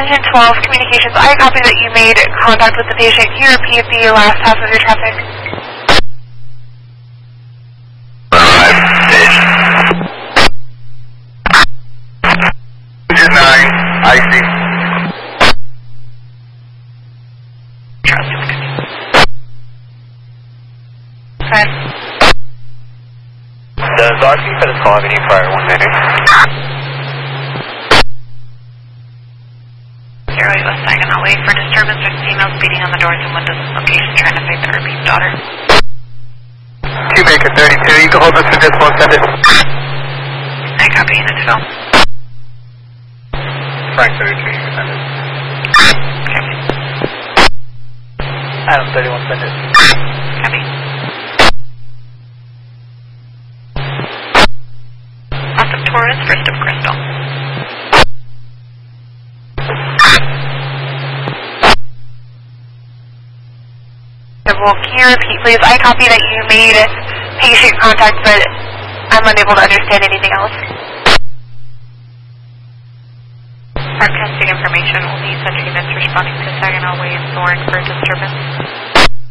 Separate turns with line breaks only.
Engine 12 Communications, I copy that you made contact with the patient. Can you repeat the last half of your traffic?
Engine 9, icy.
Okay.
Does RP for this call have any prior 1 minute?
08 West Saigon, I'll wait for disturbance. There's females beating on the doors and windows in location trying to find the repeat daughter.
2 Baker 32, you can hold this for just 1 second.
I copy unit 12.
Frank 32, you can send it.
Copy.
Adam 31, send it.
Copy. Last of Taurus, first of Crystal. Well, can you repeat, please? I copy that you made patient contact, but I'm unable to understand anything else. Broadcasting information, only such units responding to Saginaw Way and Thorn for disturbance.